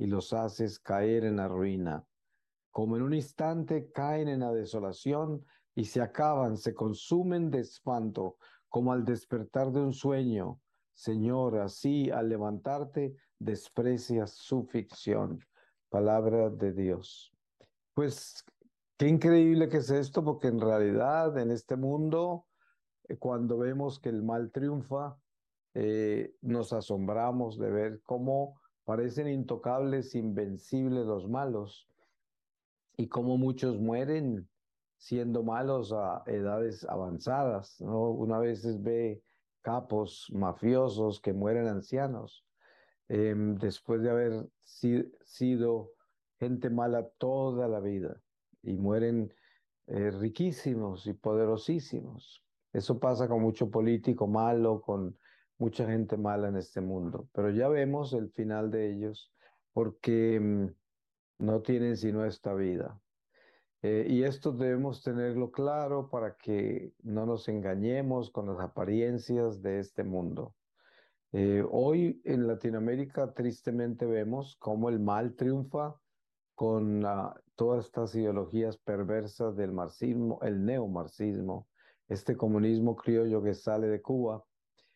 y los haces caer en la ruina. Como en un instante caen en la desolación y se acaban, se consumen de espanto, como al despertar de un sueño. Señor, así al levantarte desprecias su ficción. Palabra de Dios. Pues qué increíble que es esto, porque en realidad en este mundo, cuando vemos que el mal triunfa, nos asombramos de ver cómo parecen intocables, invencibles los malos y cómo muchos mueren siendo malos a edades avanzadas, ¿no? Una vez ve capos mafiosos que mueren ancianos, después de haber sido gente mala toda la vida y mueren riquísimos y poderosísimos. Eso pasa con mucho político malo, con mucha gente mala en este mundo, pero ya vemos el final de ellos porque no tienen sino esta vida. Y esto debemos tenerlo claro para que no nos engañemos con las apariencias de este mundo. Hoy en Latinoamérica tristemente vemos cómo el mal triunfa con todas estas ideologías perversas del marxismo, el neomarxismo, este comunismo criollo que sale de Cuba,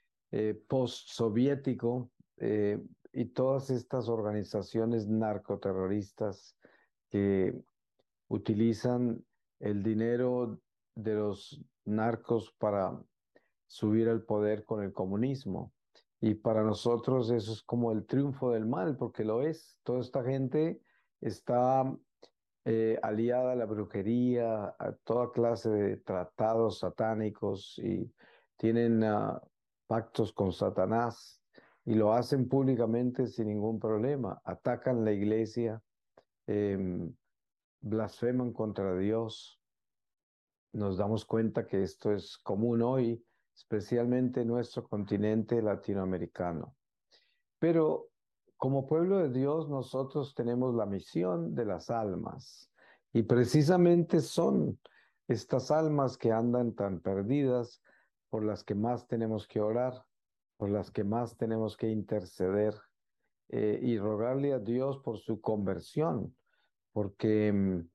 postsoviético, y todas estas organizaciones narcoterroristas que utilizan el dinero de los narcos para subir al poder con el comunismo. Y para nosotros eso es como el triunfo del mal, porque lo es. Toda esta gente está aliada a la brujería, a toda clase de tratados satánicos y tienen pactos con Satanás y lo hacen públicamente sin ningún problema. Atacan la iglesia, em, blasfeman contra Dios. Nos damos cuenta que esto es común hoy, especialmente en nuestro continente latinoamericano. Pero como pueblo de Dios, nosotros tenemos la misión de las almas. Y precisamente son estas almas que andan tan perdidas por las que más tenemos que orar, por las que más tenemos que interceder, y rogarle a Dios por su conversión, porque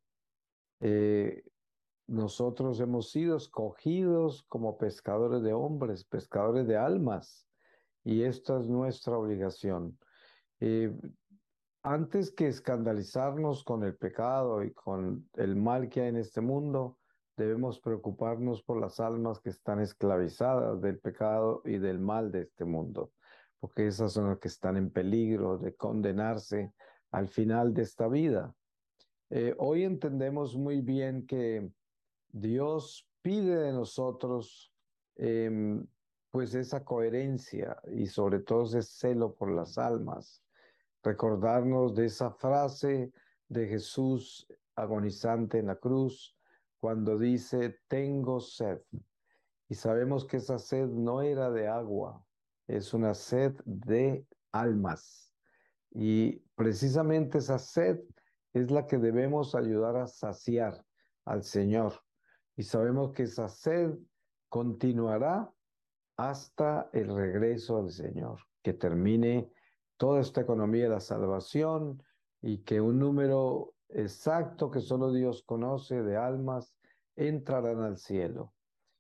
eh, nosotros hemos sido escogidos como pescadores de hombres, pescadores de almas, y esta es nuestra obligación. Eh, Antes que escandalizarnos con el pecado y con el mal que hay en este mundo, debemos preocuparnos por las almas que están esclavizadas del pecado y del mal de este mundo, porque esas son las que están en peligro de condenarse al final de esta vida. Hoy entendemos muy bien que Dios pide de nosotros, pues esa coherencia y sobre todo ese celo por las almas. Recordarnos de esa frase de Jesús agonizante en la cruz, cuando dice, tengo sed. Y sabemos que esa sed no era de agua, es una sed de almas. Y precisamente esa sed es la que debemos ayudar a saciar al Señor. Y sabemos que esa sed continuará hasta el regreso del Señor, que termine toda esta economía de la salvación y que un número exacto que solo Dios conoce de almas entrarán al cielo.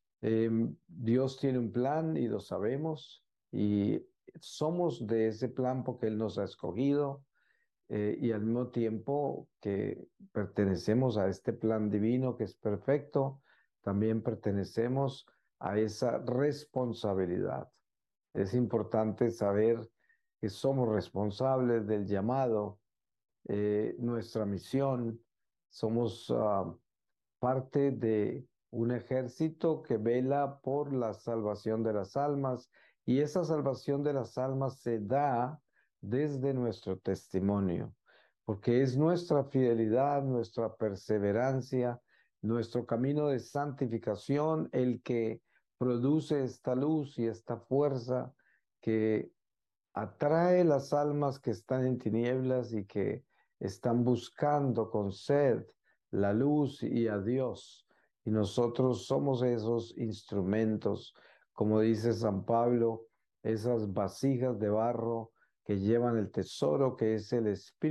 Dios tiene un plan y lo sabemos y somos de ese plan porque Él nos ha escogido, y al mismo tiempo que pertenecemos a este plan divino que es perfecto, también pertenecemos a esa responsabilidad. Es importante saber que somos responsables del llamado, nuestra misión, somos parte de un ejército que vela por la salvación de las almas y esa salvación de las almas se da desde nuestro testimonio, porque es nuestra fidelidad, nuestra perseverancia, nuestro camino de santificación el que produce esta luz y esta fuerza que atrae las almas que están en tinieblas y que están buscando con sed la luz y a Dios. Y nosotros somos esos instrumentos, como dice San Pablo, esas vasijas de barro que llevan el tesoro que es el Espíritu.